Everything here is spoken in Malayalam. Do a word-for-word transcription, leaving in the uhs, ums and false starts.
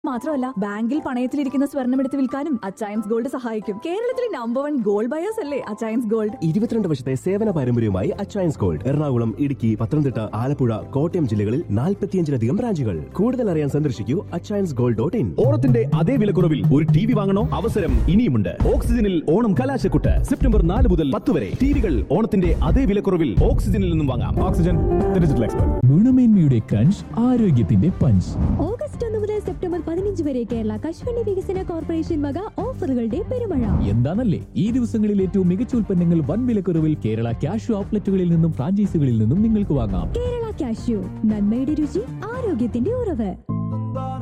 മാത്രമല്ല ബാങ്കിൽ പണയത്തിലിരിക്കുന്ന സ്വർണം എടുത്ത് വിൽക്കാനും അച്ചയൻസ് ഗോൾഡ് സഹായിക്കും. കേരളത്തിലെ നമ്പർ വൺ ഗോൾഡ് ബയേഴ്സ് അല്ലേ അച്ചയൻസ് ഗോൾഡ്. ഇരുപത്തിരണ്ട് വർഷത്തെ സേവന പാരമ്പര്യവുമായി അച്ചയൻസ് ഗോൾഡ് എറണാകുളം, ഇടുക്കി, പത്തനംതിട്ട, ആലപ്പുഴ, കോട്ടയം ജില്ലകളിൽ നാൽപ്പത്തിയഞ്ചിലധികം ബ്രാഞ്ചുകൾ. കൂടുതൽ അറിയാൻ സന്ദർശിക്കൂ അച്ചയൻസ് ഗോൾഡ് ഡോട്ട് ഇൻ. ഓണത്തിന്റെ അതേ വിലക്കുറവിൽ ഒരു ടി വി വാങ്ങണോ? അവസരം ഇനിയുമുണ്ട്. ഓക്സിജനിൽ ഓണം കലാശക്കുട്ട് സെപ്റ്റംബർ നാല് മുതൽ പത്ത് വരെ. ടിവികൾ ഓണത്തിന്റെ അതേ വിലക്കുറവിൽ ഓക്സിജനിൽ നിന്നും വാങ്ങാം. Oxygen digital expert. ഗുണമേന്മയുടെ ക്രഞ്ച്, ആരോഗ്യത്തിന്റെ പഞ്ച്. ഓഗസ്റ്റ് ഒന്ന് മുതൽ സെപ്റ്റംബർ പതിനഞ്ച് വരെ കേരള കശുവണ്ടി വികസന കോർപ്പറേഷൻ വക ഓഫറുകളുടെ പെരുമഴ. എന്താണല്ലേ ഈ ദിവസങ്ങളിൽ ഏറ്റവും മികച്ച ഉൽപ്പന്നങ്ങൾ വൻ വിലക്കുറവിൽ കേരള കാഷ്യൂ ഔട്ട്ലെറ്റുകളിൽ നിന്നും ഫ്രാഞ്ചൈസികളിൽ നിന്നും നിങ്ങൾക്ക് വാങ്ങാം. കേരള കാഷ്യൂ, നന്മയുടെ രുചി, ആരോഗ്യത്തിന്റെ ഉറവ്.